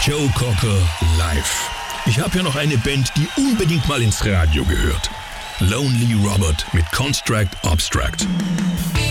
Joe Cocker live. Ich habe ja noch eine Band, die unbedingt mal ins Radio gehört. Lonely Robert mit Construct Abstract.